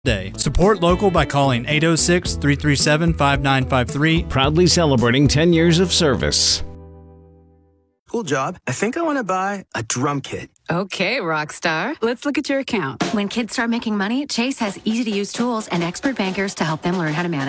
Day. Support local by calling 806-337-5953. Proudly celebrating 10 years of service. Cool job. I think I want to buy a drum kit. Okay, Rockstar. Let's look at your account. When kids start making money, Chase has easy-to-use tools and expert bankers to help them learn how to manage.